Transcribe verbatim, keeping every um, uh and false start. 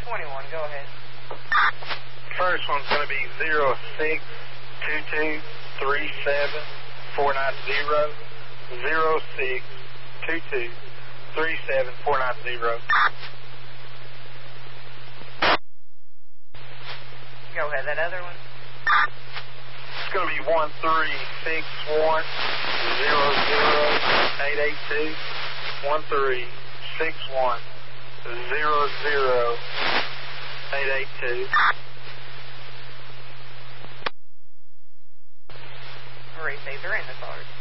twenty-one, go ahead. First one's going to be zero six two two three seven four nine zero. zero six two two three seven four nine zero. Go ahead, that other one. It's going to be one three six one zero zero eight eight two. one three six one zero zero eight eight two. Received, they're in the cars.